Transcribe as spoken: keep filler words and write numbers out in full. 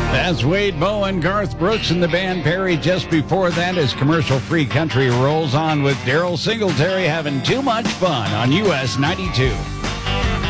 That's Wade Bowen, Garth Brooks, and the band Perry. Just before that, as commercial-free country rolls on with Daryl Singletary having too much fun on U S ninety-two.